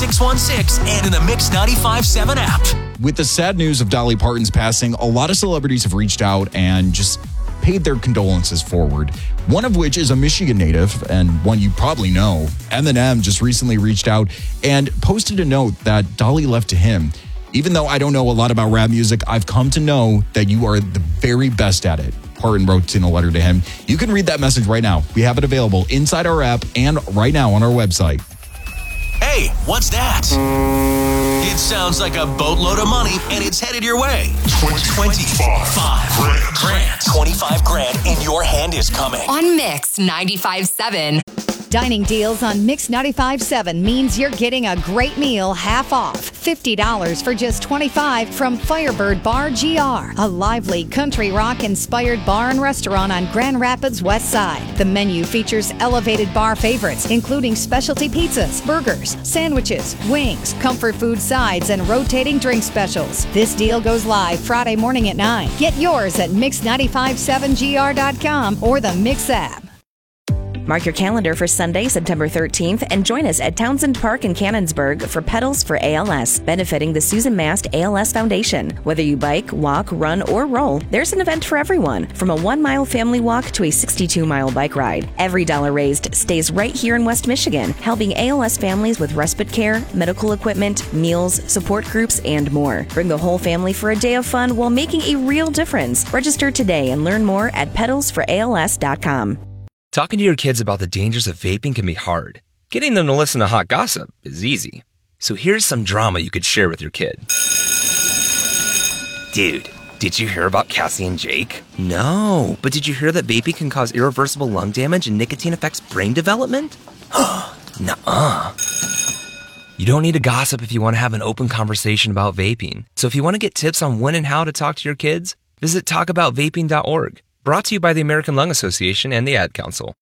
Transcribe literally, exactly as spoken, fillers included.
six one six and in the Mix ninety-five seven app. With the sad news of Dolly Parton's passing, a lot of celebrities have reached out and just paid their condolences forward. One of which is a Michigan native, and one you probably know. Eminem just recently reached out and posted a note that Dolly left to him. Even though I don't know a lot about rap music, I've come to know that you are the very best at it. Parton wrote in a letter to him. You can read that message right now. We have it available inside our app and right now on our website. Hey, what's that? It sounds like a boatload of money, and it's headed your way. twenty-five grand. twenty-five grand in your hand is coming. On Mix ninety-five seven. Dining deals on Mix ninety-five seven means you're getting a great meal half off. fifty dollars for just twenty-five dollars from Firebird Bar G R, a lively country rock-inspired bar and restaurant on Grand Rapids West Side. The menu features elevated bar favorites, including specialty pizzas, burgers, sandwiches, wings, comfort food sides, and rotating drink specials. This deal goes live Friday morning at nine. Get yours at mix nine five seven G R dot com or the Mix app. Mark your calendar for Sunday, September thirteenth, and join us at Townsend Park in Canonsburg for Pedals for A L S, benefiting the Susan Mast A L S Foundation. Whether you bike, walk, run, or roll, there's an event for everyone, from a one-mile family walk to a sixty-two mile bike ride. Every dollar raised stays right here in West Michigan, helping A L S families with respite care, medical equipment, meals, support groups, and more. Bring the whole family for a day of fun while making a real difference. Register today and learn more at pedals for A L S dot com. Talking to your kids about the dangers of vaping can be hard. Getting them to listen to hot gossip is easy. So here's some drama you could share with your kid. Dude, did you hear about Cassie and Jake? No, but did you hear that vaping can cause irreversible lung damage and nicotine affects brain development? Nuh-uh. You don't need to gossip if you want to have an open conversation about vaping. So if you want to get tips on when and how to talk to your kids, visit talk about vaping dot org. Brought to you by the American Lung Association and the Ad Council.